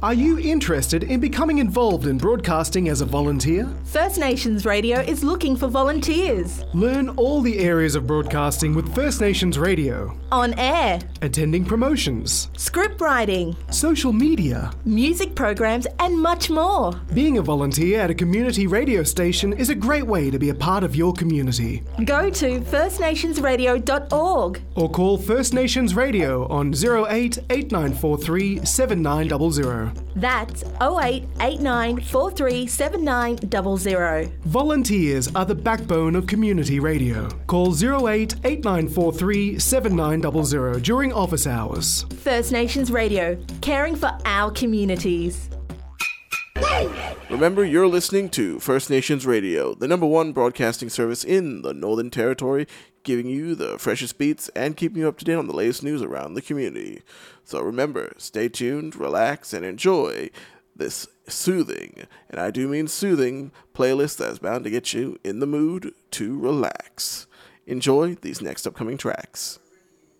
Are you interested in becoming involved in broadcasting as a volunteer? First Nations Radio is looking for volunteers. Learn all the areas of broadcasting with First Nations Radio. On air, Attending promotions, script writing, social media. music programs and much more. Being a volunteer at a community radio station is a great way to be a part of your community. Go to firstnationsradio.org. Or call First Nations Radio on 08 8943 7900. That's 0889 437900. Volunteers are the backbone of community radio. Call 08 8943 7900 during office hours. First Nations Radio, caring for our communities. Remember, you're listening to First Nations Radio, the #1 broadcasting service in the Northern Territory, giving you the freshest beats and keeping you up to date on the latest news around the community. So remember, stay tuned, relax, and enjoy this soothing, and I do mean soothing, playlist that is bound to get you in the mood to relax. Enjoy these next upcoming tracks.